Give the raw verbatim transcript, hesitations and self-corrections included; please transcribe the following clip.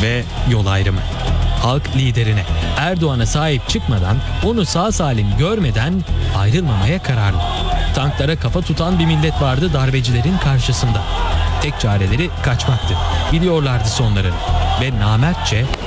ve yol ayrımı. Halk liderine, Erdoğan'a sahip çıkmadan, onu sağ salim görmeden ayrılmamaya kararlı. Tanklara kafa tutan bir millet vardı darbecilerin karşısında. Tek çareleri kaçmaktı. Biliyorlardı sonlarını ve namertçe